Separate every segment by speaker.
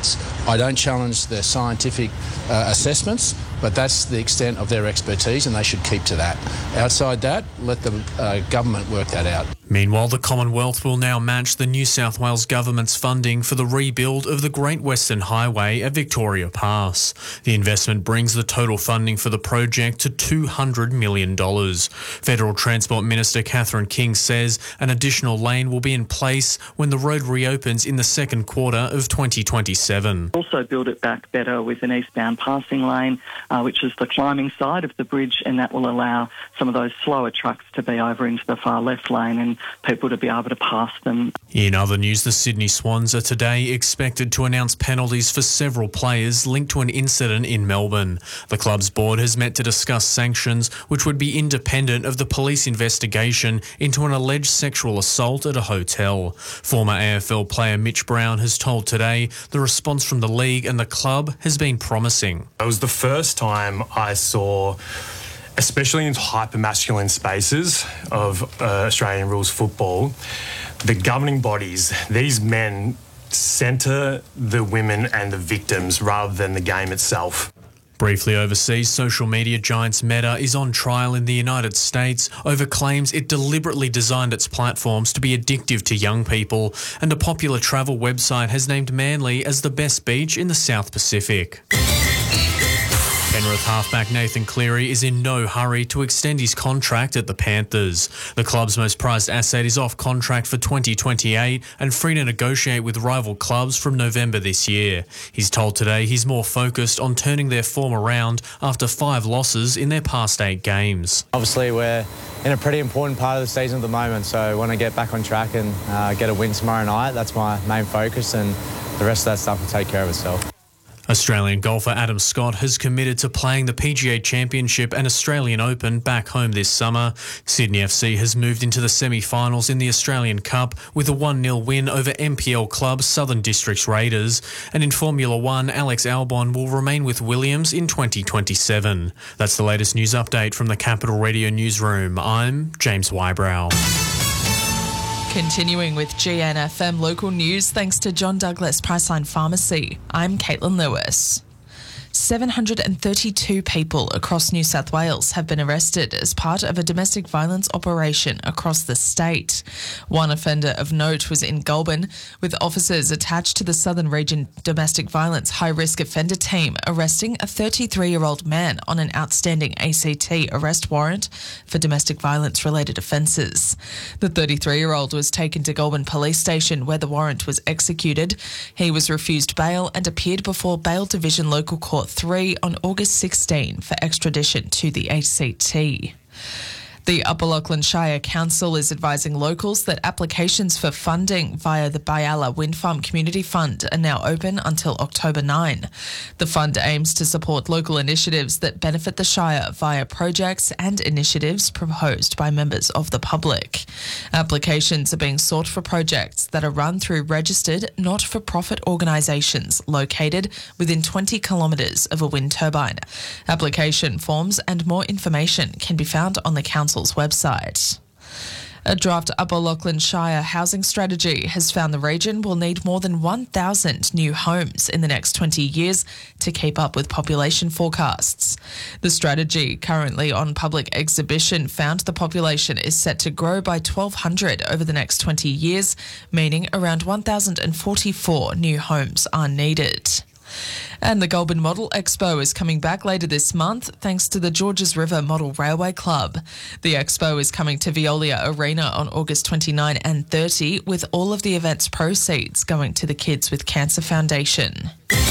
Speaker 1: experts. I don't challenge their scientific assessments, but that's the extent of their expertise and they should keep to that. Outside that, let the government work that out.
Speaker 2: Meanwhile, the Commonwealth will now match the New South Wales government's funding for the rebuild of the Great Western Highway at Victoria Pass. The investment brings the total funding for the project to $200 million. Federal Transport Minister Catherine King says an additional lane will be in place when the road reopens in the second quarter of 2027.
Speaker 3: Also build it back better with an eastbound passing lane, which is the climbing side of the bridge, and that will allow some of those slower trucks to be over into the far left lane and people to be able to pass them.
Speaker 2: In other news, the Sydney Swans are today expected to announce penalties for several players linked to an incident in Melbourne. The club's board has met to discuss sanctions which would be independent of the police investigation into an alleged sexual assault at a hotel. Former AFL player Mitch Brown has told Today the response from the league and the club has been promising.
Speaker 4: It was the first time I saw, especially in hyper-masculine spaces of Australian rules football, the governing bodies, these men centre the women and the victims rather than the game itself.
Speaker 2: Briefly overseas, social media giant Meta is on trial in the United States over claims it deliberately designed its platforms to be addictive to young people, and a popular travel website has named Manly as the best beach in the South Pacific. Penrith halfback Nathan Cleary is in no hurry to extend his contract at the Panthers. The club's most prized asset is off contract for 2028 and free to negotiate with rival clubs from November this year. He's told Today he's more focused on turning their form around after 5 losses in their past 8 games.
Speaker 5: Obviously, we're in a pretty important part of the season at the moment, so I want to get back on track and get a win tomorrow night. That's my main focus, and the rest of that stuff will take care of itself.
Speaker 2: Australian golfer Adam Scott has committed to playing the PGA Championship and Australian Open back home this summer. Sydney FC has moved into the semi-finals in the Australian Cup with a 1-0 win over NPL club Southern Districts Raiders. And in Formula One, Alex Albon will remain with Williams in 2027. That's the latest news update from the Capital Radio Newsroom. I'm James Wybrow.
Speaker 6: Continuing with GNFM local news, thanks to John Douglas Priceline Pharmacy. I'm Caitlin Lewis. 732 people across New South Wales have been arrested as part of a domestic violence operation across the state. One offender of note was in Goulburn, with officers attached to the Southern Region Domestic Violence High-Risk Offender Team arresting a 33-year-old man on an outstanding ACT arrest warrant for domestic violence-related offences. The 33-year-old was taken to Goulburn Police Station where the warrant was executed. He was refused bail and appeared before Bail Division Local Court 3 on August 16 for extradition to the ACT. The Upper Lachlan Shire Council is advising locals that applications for funding via the Byalla Wind Farm Community Fund are now open until October 9. The fund aims to support local initiatives that benefit the Shire via projects and initiatives proposed by members of the public. Applications are being sought for projects that are run through registered not-for-profit organisations located within 20 kilometres of a wind turbine. Application forms and more information can be found on the Council's website. A draft Upper Lachlan Shire housing strategy has found the region will need more than 1,000 new homes in the next 20 years to keep up with population forecasts. The strategy, currently on public exhibition, found the population is set to grow by 1,200 over the next 20 years, meaning around 1,044 new homes are needed. And the Goulburn Model Expo is coming back later this month thanks to the Georges River Model Railway Club. The expo is coming to Veolia Arena on August 29 and 30, with all of the event's proceeds going to the Kids with Cancer Foundation.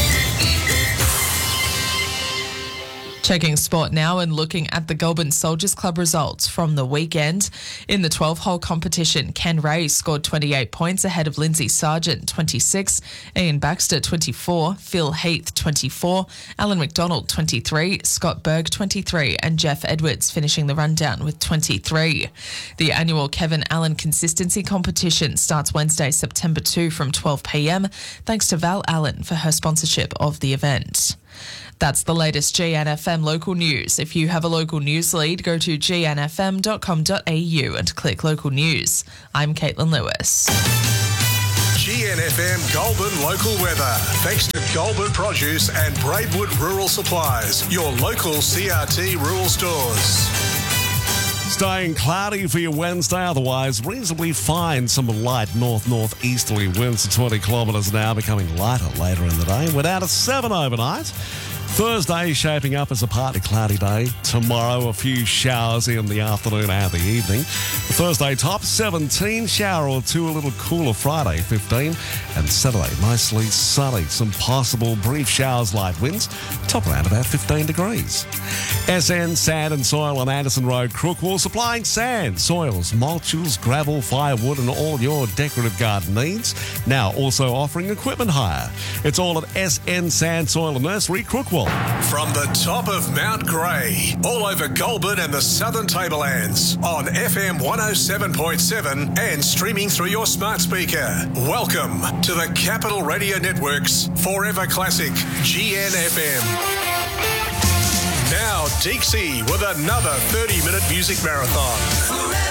Speaker 6: Checking sport now and looking at the Goulburn Soldiers Club results from the weekend. In the 12-hole competition, Ken Ray scored 28 points ahead of Lindsay Sargent, 26, Ian Baxter, 24, Phil Heath, 24, Alan McDonald, 23, Scott Berg, 23, and Jeff Edwards finishing the rundown with 23. The annual Kevin Allen Consistency Competition starts Wednesday, September 2 from 12 p.m, thanks to Val Allen for her sponsorship of the event. That's the latest GNFM local news. If you have a local news lead, go to gnfm.com.au and click local news. I'm Caitlin Lewis.
Speaker 7: GNFM Goulburn local weather. Thanks to Goulburn Produce and Braidwood Rural Supplies, your local CRT rural stores.
Speaker 8: Staying cloudy for your Wednesday, otherwise reasonably fine. Some light north-northeasterly winds at 20 kilometres an hour, becoming lighter later in the day. We're down to 7 overnight. Thursday shaping up as a partly cloudy day. Tomorrow, a few showers in the afternoon and the evening. The Thursday top, 17. Shower or two, a little cooler Friday, 15. And Saturday, mostly sunny. Some possible brief showers, light winds. Top around about 15 degrees. SN Sand and Soil on Anderson Road, Crookwell, supplying sand, soils, mulches, gravel, firewood and all your decorative garden needs. Now also offering equipment hire. It's all at SN Sand, Soil and Nursery, Crookwell.
Speaker 7: From the top of Mount Grey, all over Goulburn and the Southern Tablelands, on FM 107.7 and streaming through your smart speaker. Welcome to the Capital Radio Network's Forever Classic, GNFM. Now, Dixie with another 30-minute music marathon.